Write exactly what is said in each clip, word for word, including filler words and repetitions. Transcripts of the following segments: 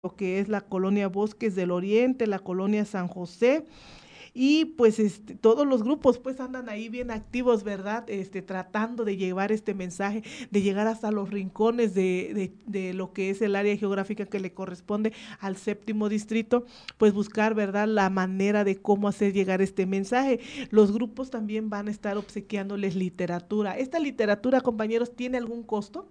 lo que es la colonia Bosques del Oriente, la colonia San José, y pues este, todos los grupos pues andan ahí bien activos, ¿verdad? Este, tratando de llevar este mensaje, de llegar hasta los rincones de, de, de lo que es el área geográfica que le corresponde al séptimo distrito, pues buscar, ¿verdad?, la manera de cómo hacer llegar este mensaje. Los grupos también van a estar obsequiándoles literatura. ¿Esta literatura, compañeros, tiene algún costo?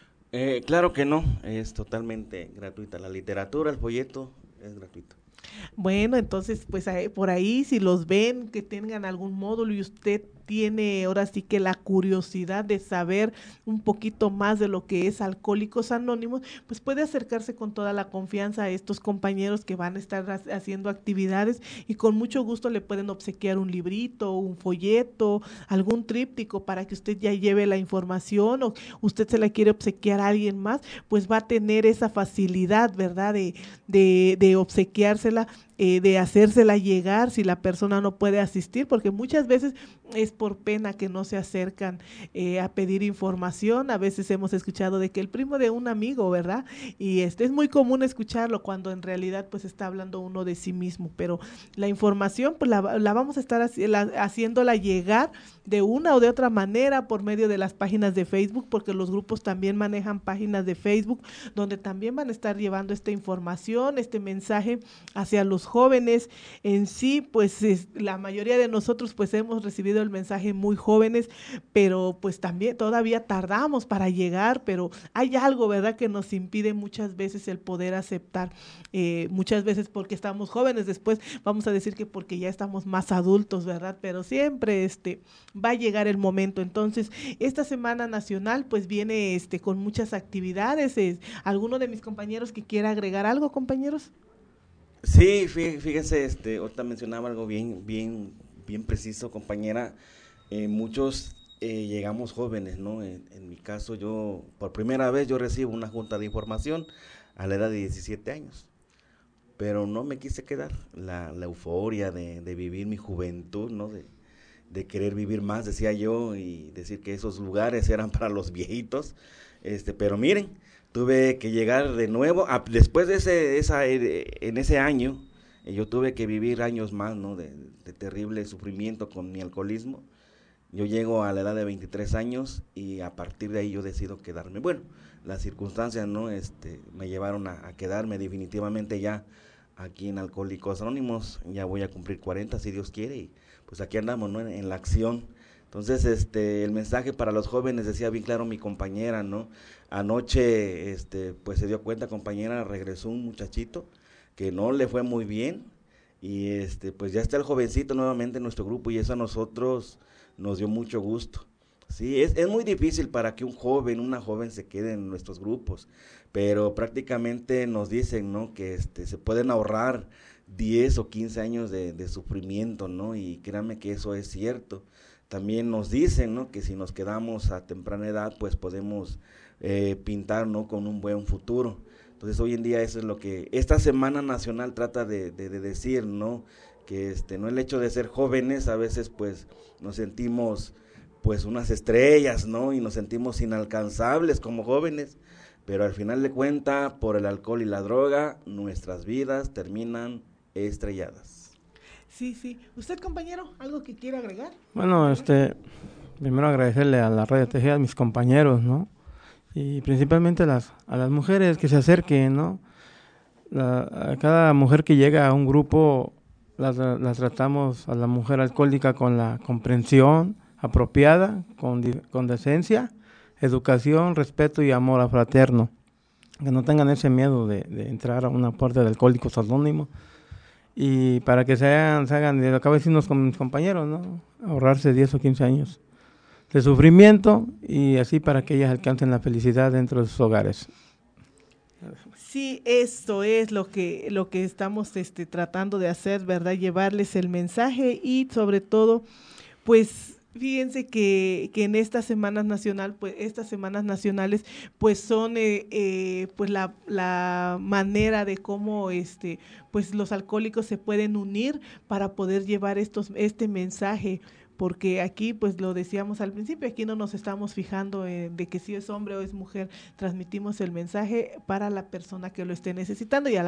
Eh, claro que no, es totalmente gratuita. La literatura, el folleto es gratuito. Bueno, entonces, pues ahí- por ahí, si los ven que tengan algún módulo y usted tiene ahora sí que la curiosidad de saber un poquito más de lo que es Alcohólicos Anónimos, pues puede acercarse con toda la confianza a estos compañeros que van a estar ha- haciendo actividades y con mucho gusto le pueden obsequiar un librito, un folleto, algún tríptico para que usted ya lleve la información, o usted se la quiere obsequiar a alguien más, pues va a tener esa facilidad, ¿verdad? De, de, de obsequiársela, eh, de hacérsela llegar si la persona no puede asistir, porque muchas veces es por pena que no se acercan eh, a pedir información. A veces hemos escuchado de que el primo de un amigo, ¿verdad? Y este es muy común escucharlo cuando en realidad pues está hablando uno de sí mismo, pero la información pues la, la vamos a estar haci la, haciéndola llegar de una o de otra manera por medio de las páginas de Facebook, porque los grupos también manejan páginas de Facebook donde también van a estar llevando esta información, este mensaje hacia los jóvenes. En sí, pues es, la mayoría de nosotros pues hemos recibido el mensaje muy jóvenes, pero pues también todavía tardamos para llegar, pero hay algo, ¿verdad?, que nos impide muchas veces el poder aceptar, eh, muchas veces porque estamos jóvenes, después vamos a decir que porque ya estamos más adultos, ¿verdad? Pero siempre este va a llegar el momento. Entonces, esta Semana Nacional pues viene este con muchas actividades. Es, ¿alguno de mis compañeros que quiera agregar algo, compañeros? Sí, fí- fíjese, este, ahorita mencionaba algo bien, bien, bien preciso, compañera. Eh, muchos eh, llegamos jóvenes, ¿no? En, en mi caso, yo, por primera vez, yo recibo una junta de información a la edad de diecisiete años, pero no me quise quedar. La, la euforia de, de vivir mi juventud, ¿no? De, de querer vivir más, decía yo, y decir que esos lugares eran para los viejitos. Este, pero miren, tuve que llegar de nuevo, a- después de ese, esa, eh, en ese año, eh, yo tuve que vivir años más, ¿no? De, de terrible sufrimiento con mi alcoholismo. Yo llego a la edad de veintitrés años y a partir de ahí yo decido quedarme. Bueno, las circunstancias, ¿no? Este, me llevaron a, a quedarme definitivamente ya aquí en Alcohólicos Anónimos. Ya voy a cumplir cuarenta si Dios quiere, y pues aquí andamos, ¿no? En, en la acción. Entonces, este, el mensaje para los jóvenes decía bien claro mi compañera, ¿no? Anoche, este, pues se dio cuenta, compañera, regresó un muchachito que no le fue muy bien, y este, pues ya está el jovencito nuevamente en nuestro grupo, y eso a nosotros nos dio mucho gusto. Sí, es, es muy difícil para que un joven, una joven se quede en nuestros grupos, pero prácticamente nos dicen, ¿no? Que este, se pueden ahorrar diez o quince años de, de sufrimiento, ¿no? Y créanme que eso es cierto. También nos dicen, ¿no? Que si nos quedamos a temprana edad, pues podemos eh, pintar, ¿no? Con un buen futuro. Entonces hoy en día eso es lo que esta Semana Nacional trata de, de, de decir, ¿no? Que este, no el hecho de ser jóvenes, a veces pues nos sentimos pues unas estrellas, ¿no? Y nos sentimos inalcanzables como jóvenes, pero al final de cuentas, por el alcohol y la droga, nuestras vidas terminan estrelladas. Sí, sí. ¿Usted, compañero, algo que quiera agregar? Bueno, este, primero agradecerle a la Radio Tejeda, a mis compañeros, ¿no? Y principalmente a las, a las mujeres que se acerquen, ¿no? La, a cada mujer que llega a un grupo, las, las tratamos a la mujer alcohólica con la comprensión apropiada, con, con decencia, educación, respeto y amor fraterno. Que no tengan ese miedo de, de entrar a una puerta de Alcohólicos Anónimos, y para que se hagan, se hagan, de lo que acabo de decirnos con mis compañeros, ¿no? Ahorrarse diez o quince años de sufrimiento, y así para que ellas alcancen la felicidad dentro de sus hogares. Sí, esto es lo que lo que estamos este tratando de hacer, ¿verdad? Llevarles el mensaje y sobre todo, pues fíjense que, que en estas semanas nacional, pues estas semanas nacionales, pues son eh, eh, pues la, la manera de cómo este, pues los alcohólicos se pueden unir para poder llevar estos, este mensaje porque aquí, pues lo decíamos al principio, aquí no nos estamos fijando en, de que si es hombre o es mujer, transmitimos el mensaje para la persona que lo esté necesitando y a la